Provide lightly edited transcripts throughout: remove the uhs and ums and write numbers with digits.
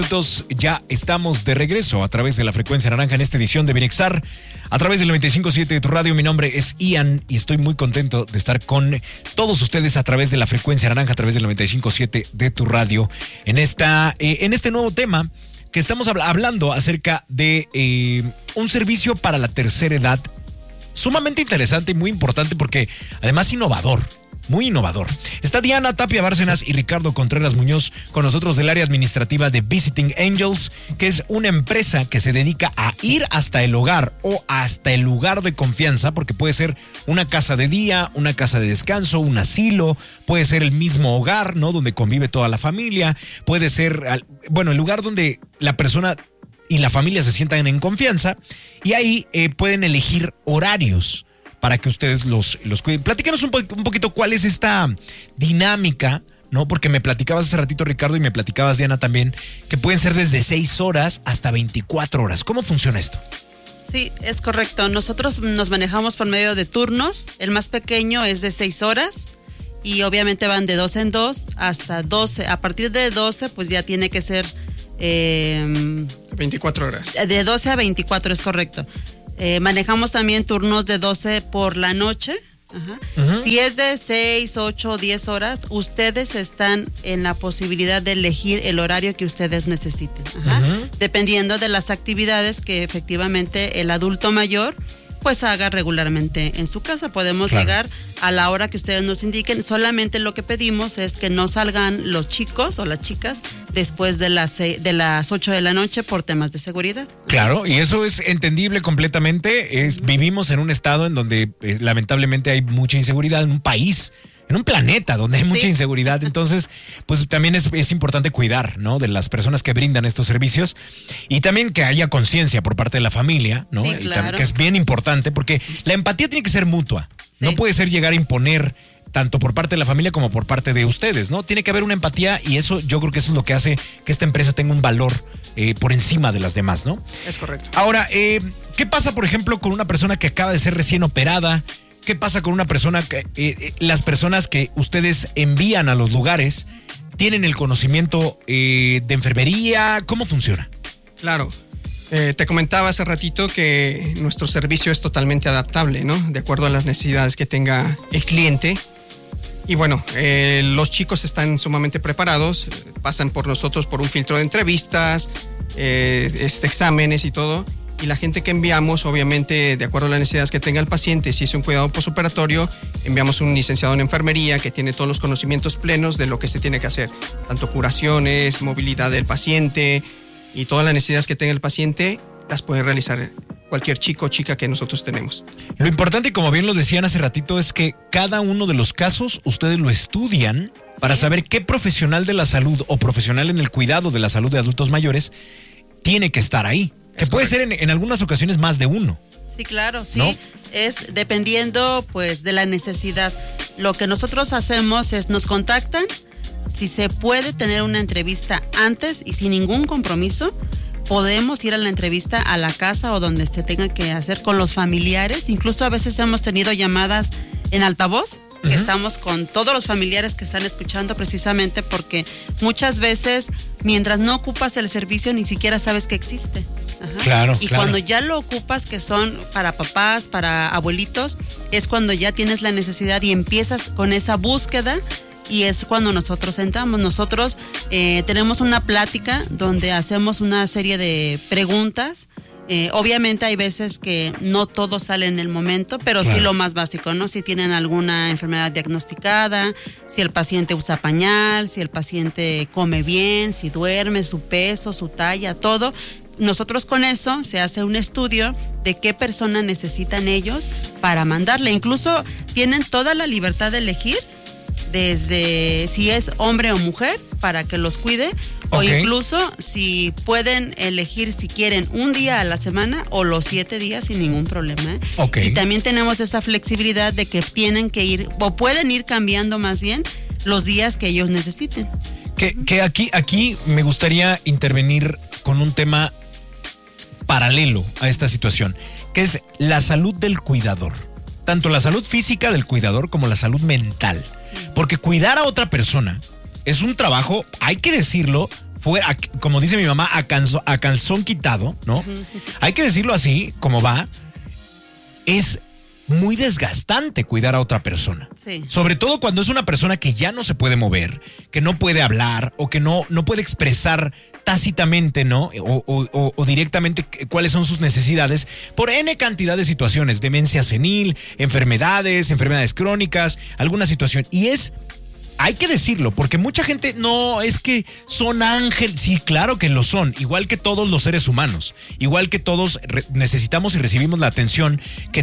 Ya estamos de regreso a través de la frecuencia naranja en esta edición de Bienestar, a través del 95.7 de tu radio. Mi nombre es Ian y estoy muy contento de estar con todos ustedes a través de la frecuencia naranja, a través del 95.7 de tu radio, en este nuevo tema que estamos hablando acerca de un servicio para la tercera edad, sumamente interesante y muy importante porque además innovador. Muy innovador. Está Diana Tapia Bárcenas y Ricardo Contreras Muñoz con nosotros del área administrativa de Visiting Angels, que es una empresa que se dedica a ir hasta el hogar o hasta el lugar de confianza, porque puede ser una casa de día, una casa de descanso, un asilo, puede ser el mismo hogar, ¿no? Donde convive toda la familia, puede ser, el lugar donde la persona y la familia se sientan en confianza, y ahí pueden elegir horarios para que ustedes los cuiden. Platícanos un poquito cuál es esta dinámica, ¿no? Porque me platicabas hace ratito, Ricardo, y me platicabas, Diana, también, que pueden ser desde 6 horas hasta 24 horas. ¿Cómo funciona esto? Sí, es correcto. Nosotros nos manejamos por medio de turnos. El más pequeño es de 6 horas y obviamente van de 2 en 2 hasta 12. A partir de 12, pues ya tiene que ser... 24 horas. De 12 a 24, es correcto. Manejamos también turnos de 12 por la noche. Ajá. Uh-huh. Si es de 6, 8 o 10 horas, ustedes están en la posibilidad de elegir el horario que ustedes necesiten. Ajá. Uh-huh. Dependiendo de las actividades que efectivamente el adulto mayor pues haga regularmente en su casa. Podemos llegar a la hora que ustedes nos indiquen. Solamente lo que pedimos es que no salgan los chicos o las chicas después de las 8 de la noche por temas de seguridad. Claro, y eso es entendible completamente. Vivimos en un estado en donde lamentablemente hay mucha inseguridad, en un país, en un planeta donde hay mucha inseguridad. Entonces, pues también es importante cuidar, ¿no? De las personas que brindan estos servicios y también que haya conciencia por parte de la familia, ¿no? Sí, claro. Que es bien importante porque la empatía tiene que ser mutua. Sí. No puede ser llegar a imponer tanto por parte de la familia como por parte de ustedes, ¿no? Tiene que haber una empatía y eso, yo creo que eso es lo que hace que esta empresa tenga un valor por encima de las demás, ¿no? Es correcto. Ahora, ¿qué pasa, por ejemplo, con una persona que acaba de ser recién operada? ¿Qué pasa con una persona que las personas que ustedes envían a los lugares tienen el conocimiento de enfermería? ¿Cómo funciona? Claro. Te comentaba hace ratito que nuestro servicio es totalmente adaptable, ¿no? De acuerdo a las necesidades que tenga el cliente. Y bueno, los chicos están sumamente preparados, pasan por nosotros por un filtro de entrevistas, exámenes y todo. Y la gente que enviamos, obviamente, de acuerdo a las necesidades que tenga el paciente, si es un cuidado postoperatorio, enviamos un licenciado en enfermería que tiene todos los conocimientos plenos de lo que se tiene que hacer. Tanto curaciones, movilidad del paciente y todas las necesidades que tenga el paciente, las puede realizar cualquier chico o chica que nosotros tenemos. Lo importante, y como bien lo decían hace ratito, es que cada uno de los casos ustedes lo estudian para saber qué profesional de la salud o profesional en el cuidado de la salud de adultos mayores tiene que estar ahí. Que puede ser en algunas ocasiones más de uno. Sí, claro, sí. ¿No? Es dependiendo pues de la necesidad. Lo que nosotros hacemos es nos contactan, si se puede tener una entrevista antes y sin ningún compromiso, podemos ir a la entrevista a la casa o donde se tenga que hacer con los familiares. Incluso a veces hemos tenido llamadas en altavoz, que estamos con todos los familiares que están escuchando, precisamente porque muchas veces mientras no ocupas el servicio ni siquiera sabes que existe. Ajá. Claro, y cuando ya lo ocupas, que son para papás, para abuelitos, es cuando ya tienes la necesidad y empiezas con esa búsqueda. Y es cuando nosotros entramos. Nosotros tenemos una plática donde hacemos una serie de preguntas. Obviamente hay veces que no todo sale en el momento, pero sí lo más básico, ¿no? Si tienen alguna enfermedad diagnosticada, si el paciente usa pañal, si el paciente come bien, si duerme, su peso, su talla, todo. Nosotros con eso se hace un estudio de qué persona necesitan ellos para mandarle. Incluso tienen toda la libertad de elegir desde si es hombre o mujer para que los cuide, o incluso si pueden elegir si quieren un día a la semana o los 7 días sin ningún problema. Y también tenemos esa flexibilidad de que tienen que ir o pueden ir cambiando más bien los días que ellos necesiten. Que aquí me gustaría intervenir con un tema paralelo a esta situación, que es la salud del cuidador. Tanto la salud física del cuidador como la salud mental. Porque cuidar a otra persona es un trabajo, hay que decirlo, fuera, como dice mi mamá, a calzón quitado, ¿no? Hay que decirlo así, como va, es muy desgastante cuidar a otra persona. Sí. Sobre todo cuando es una persona que ya no se puede mover, que no puede hablar o que no puede expresar tácitamente, ¿no? O directamente cuáles son sus necesidades por N cantidad de situaciones, demencia senil, enfermedades crónicas, alguna situación. Y hay que decirlo, porque mucha gente no es que son ángeles. Sí, claro que lo son, igual que todos los seres humanos, igual que todos necesitamos y recibimos la atención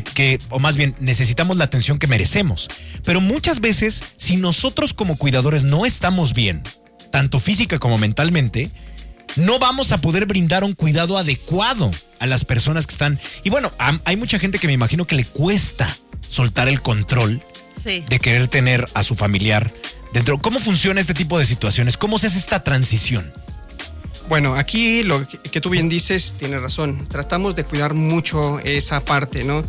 o más bien necesitamos la atención que merecemos. Pero muchas veces, si nosotros como cuidadores no estamos bien, tanto física como mentalmente, no vamos a poder brindar un cuidado adecuado a las personas que están. Y bueno, hay mucha gente que me imagino que le cuesta soltar el control de querer tener a su familiar dentro. ¿Cómo funciona este tipo de situaciones? ¿Cómo se hace esta transición? Bueno, aquí lo que tú bien dices, tienes razón. Tratamos de cuidar mucho esa parte, ¿no?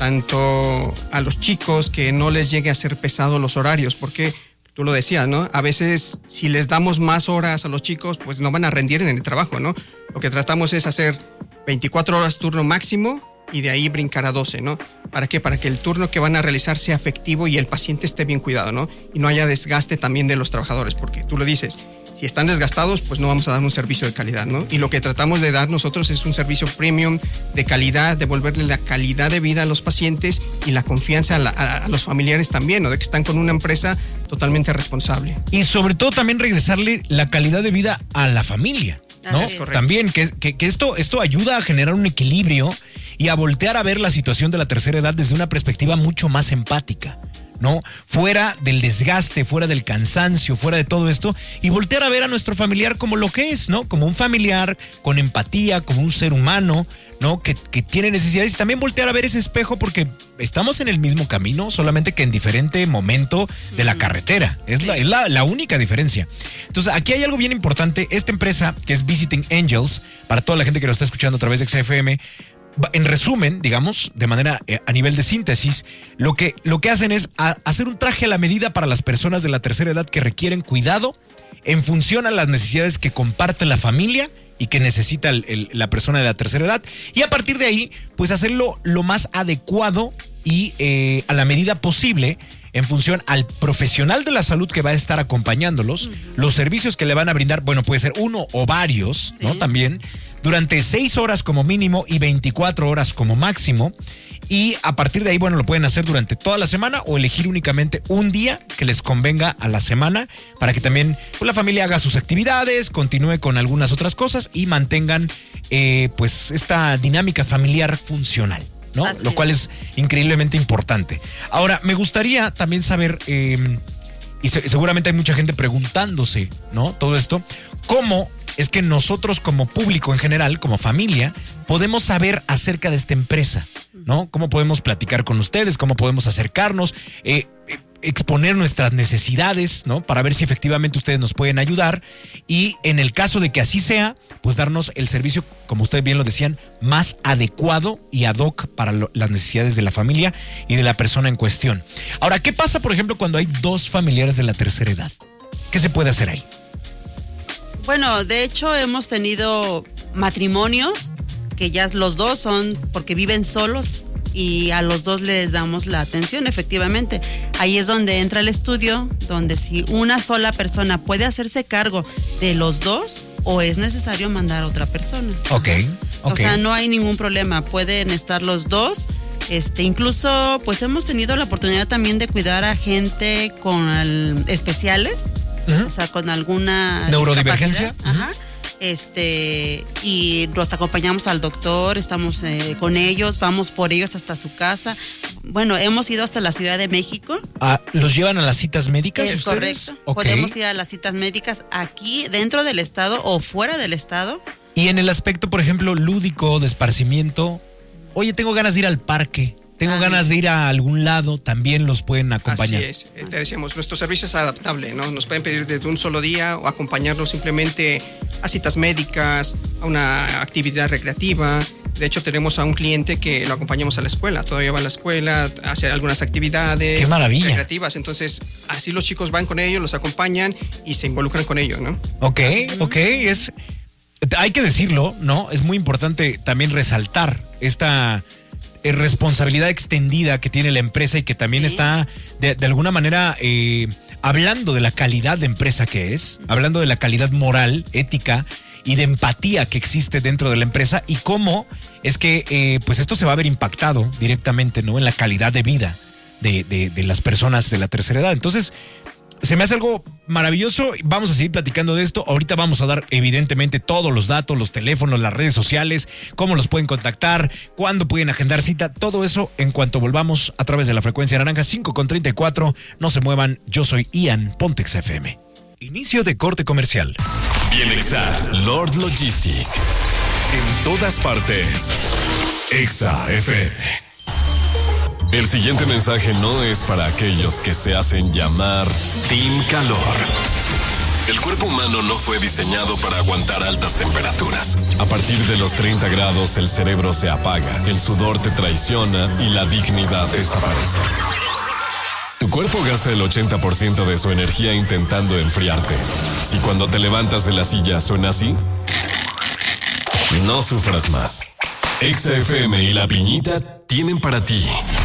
Tanto a los chicos que no les llegue a ser pesado los horarios, porque tú lo decías, ¿no? A veces si les damos más horas a los chicos, pues no van a rendir en el trabajo, ¿no? Lo que tratamos es hacer 24 horas turno máximo y de ahí brincar a 12, ¿no? ¿Para qué? Para que el turno que van a realizar sea efectivo y el paciente esté bien cuidado, ¿no? Y no haya desgaste también de los trabajadores, porque tú lo dices, si están desgastados, pues no vamos a dar un servicio de calidad, ¿no? Y lo que tratamos de dar nosotros es un servicio premium de calidad, devolverle la calidad de vida a los pacientes y la confianza a los familiares también, ¿no? De que están con una empresa totalmente responsable. Y sobre todo también regresarle la calidad de vida a la familia, ¿no? Es correcto. También que esto ayuda a generar un equilibrio y a voltear a ver la situación de la tercera edad desde una perspectiva mucho más empática, ¿no? Fuera del desgaste, fuera del cansancio, fuera de todo esto, y voltear a ver a nuestro familiar como lo que es, ¿no? Como un familiar, con empatía, como un ser humano, ¿no? Que tiene necesidades, y también voltear a ver ese espejo porque estamos en el mismo camino, solamente que en diferente momento de la carretera. Es la única diferencia. Entonces, aquí hay algo bien importante. Esta empresa, que es Visiting Angels, para toda la gente que lo está escuchando a través de XFM, en resumen, digamos, de manera a nivel de síntesis, lo que hacen es hacer un traje a la medida para las personas de la tercera edad que requieren cuidado en función a las necesidades que comparte la familia y que necesita la persona de la tercera edad, y a partir de ahí, pues hacerlo lo más adecuado y a la medida posible en función al profesional de la salud que va a estar acompañándolos, los servicios que le van a brindar, bueno, puede ser uno o varios, ¿no? También durante 6 horas como mínimo y 24 horas como máximo. Y a partir de ahí, bueno, lo pueden hacer durante toda la semana o elegir únicamente un día que les convenga a la semana para que también pues, la familia haga sus actividades, continúe con algunas otras cosas y mantengan pues esta dinámica familiar funcional, ¿no? Así Lo cual es increíblemente importante. Ahora, me gustaría también saber, y seguramente hay mucha gente preguntándose, ¿no? Todo esto, ¿cómo es que nosotros como público en general, como familia, podemos saber acerca de esta empresa, ¿no? ¿Cómo podemos platicar con ustedes? ¿Cómo podemos acercarnos? Exponer nuestras necesidades, ¿no? Para ver si efectivamente ustedes nos pueden ayudar y en el caso de que así sea, pues darnos el servicio, como ustedes bien lo decían, más adecuado y ad hoc para las necesidades de la familia y de la persona en cuestión. Ahora, ¿qué pasa, por ejemplo, cuando hay 2 familiares de la tercera edad? ¿Qué se puede hacer ahí? Bueno, de hecho hemos tenido matrimonios que ya los dos son porque viven solos y a los dos les damos la atención, efectivamente. Ahí es donde entra el estudio, donde si una sola persona puede hacerse cargo de los dos o es necesario mandar a otra persona. Ok. O sea, no hay ningún problema, pueden estar los dos. Incluso pues hemos tenido la oportunidad también de cuidar a gente con especiales. O sea, con alguna neurodivergencia. Ajá. Y los acompañamos al doctor, estamos con ellos, vamos por ellos hasta su casa. Bueno, hemos ido hasta la Ciudad de México. ¿Los llevan a las citas médicas es ustedes? Correcto. Okay. Podemos ir a las citas médicas aquí, dentro del estado o fuera del estado. Y en el aspecto, por ejemplo, lúdico, de esparcimiento, oye, tengo ganas de ir al parque. Tengo ganas de ir a algún lado, también los pueden acompañar. Así es, te decíamos, nuestro servicio es adaptable, ¿no? Nos pueden pedir desde un solo día o acompañarnos simplemente a citas médicas, a una actividad recreativa, De hecho, tenemos a un cliente que lo acompañamos a la escuela. Todavía va a la escuela, hace algunas actividades. ¡Qué maravilla! Recreativas. Entonces, así los chicos van con ellos, los acompañan y se involucran con ellos, ¿no? Ok. Hay que decirlo, ¿no? Es muy importante también resaltar esta responsabilidad extendida que tiene la empresa y que también está de alguna manera hablando de la calidad de empresa que es, hablando de la calidad moral, ética y de empatía que existe dentro de la empresa y cómo es que pues esto se va a ver impactado directamente, ¿no? En la calidad de vida de las personas de la tercera edad. Entonces, se me hace algo maravilloso. Vamos a seguir platicando de esto. Ahorita vamos a dar evidentemente todos los datos, los teléfonos, las redes sociales, cómo los pueden contactar, cuándo pueden agendar cita, todo eso en cuanto volvamos a través de la frecuencia naranja 5:34. No se muevan, yo soy Ian, Pontex FM. Inicio de corte comercial. Bienexar Lord Logistic. En todas partes. Exa FM. El siguiente mensaje no es para aquellos que se hacen llamar Team Calor. El cuerpo humano no fue diseñado para aguantar altas temperaturas. A partir de los 30 grados el cerebro se apaga, el sudor te traiciona y la dignidad desaparece. Tu cuerpo gasta el 80% de su energía intentando enfriarte. Si cuando te levantas de la silla suena así, no sufras más. Exa FM y La Piñita tienen para ti